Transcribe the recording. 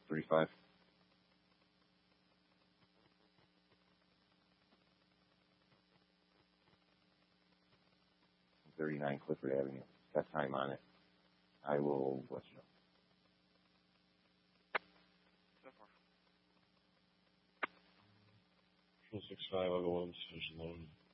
35. 39 Clifford Avenue. Got time on it. I will let you know. 65, I'll go Williams, finish loan.